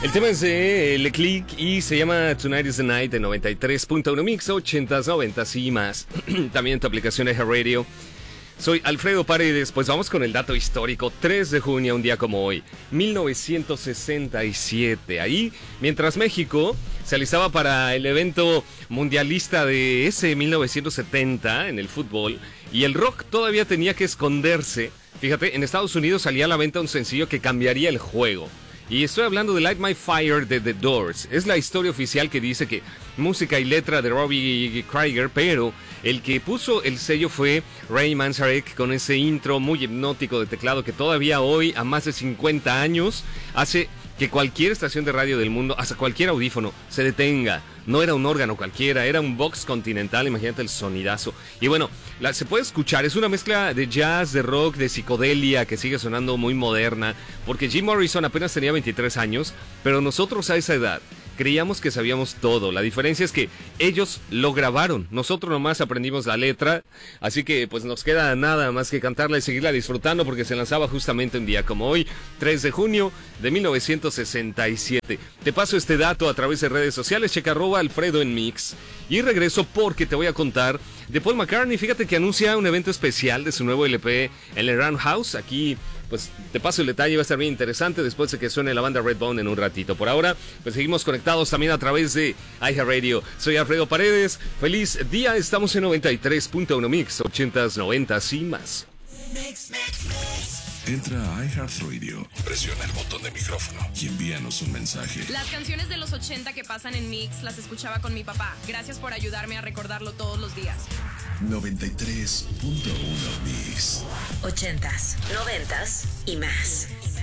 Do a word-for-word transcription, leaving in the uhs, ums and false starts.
El tema es de Le Click y se llama Tonight is the Night de noventa y tres punto uno Mix, ochentas, noventas y más. También tu aplicación de iHeartRadio. Soy Alfredo Paredes, pues vamos con el dato histórico. tres de junio, un día como hoy, mil novecientos sesenta y siete. Ahí, mientras México se alistaba para el evento mundialista de ese mil novecientos setenta en el fútbol, y el rock todavía tenía que esconderse. Fíjate, en Estados Unidos salía a la venta un sencillo que cambiaría el juego. Y estoy hablando de Light My Fire de The Doors. Es la historia oficial que dice que música y letra de Robbie Krieger, pero el que puso el sello fue Ray Manzarek con ese intro muy hipnótico de teclado que todavía hoy, a más de cincuenta años, hace que cualquier estación de radio del mundo, hasta cualquier audífono, se detenga. No era un órgano cualquiera, era un Vox Continental, imagínate el sonidazo. Y bueno, la, se puede escuchar, es una mezcla de jazz, de rock, de psicodelia, que sigue sonando muy moderna, porque Jim Morrison apenas tenía veintitrés años, pero nosotros a esa edad creíamos que sabíamos todo. La diferencia es que ellos lo grabaron, nosotros nomás aprendimos la letra, así que pues nos queda nada más que cantarla y seguirla disfrutando, porque se lanzaba justamente un día como hoy, tres de junio de mil novecientos sesenta y siete. Te paso este dato a través de redes sociales, checa arroba Alfredo en Mix, y regreso porque te voy a contar de Paul McCartney. Fíjate que anuncia un evento especial de su nuevo L P en el Roundhouse. Aquí pues te paso el detalle, va a estar bien interesante después de que suene la banda Redbone en un ratito. Por ahora, pues seguimos conectados también a través de iHeartRadio. Soy Alfredo Paredes, feliz día, estamos en noventa y tres punto uno Mix, ochentas, noventas y más. Mix, mix, mix. Entra a iHeartRadio, presiona el botón de micrófono y envíanos un mensaje. Las canciones de los ochenta que pasan en Mix las escuchaba con mi papá. Gracias por ayudarme a recordarlo todos los días. noventa y tres punto uno Mix. Ochentas, noventas y más.